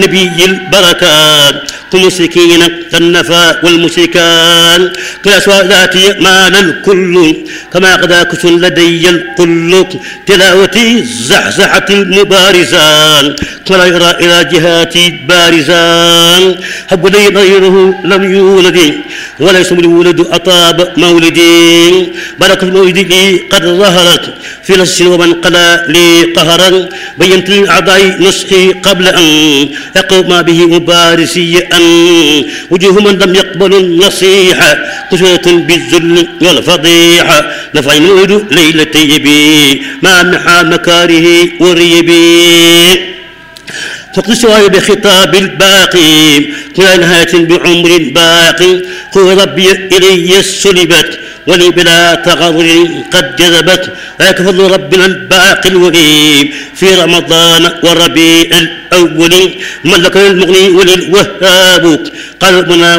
نبي البركات كمسكين كالنفا والمشركان كالأسواء ذاتي مال الكل كما قد كسن لدي القل تلاوتي زحزحة المبارزان ولا يرى إلى جهاتي بارزان حب لي غيره لم يولد وليس الولد أطاب مولدي بركة مولدي قد ظهرت في نص ومن قلى لي قهرا بينت للأعضاء نسخي قبل أن يقوم به مبارسي أن وجوه من لم يقبلوا النصيحة قسوة بالذل والفضيحة نفع المولد ليلتي بي ما محى مكاره وريبي فقد سواي بخطاب الباقي كل نهاية بعمر باقي قل ربي إلي سلبت ولي بلا تغرر قد جذبت ذاك فضل ربنا الباقي الوهيب في رمضان والربيع الأول ملك المغني وللوهاب قلبنا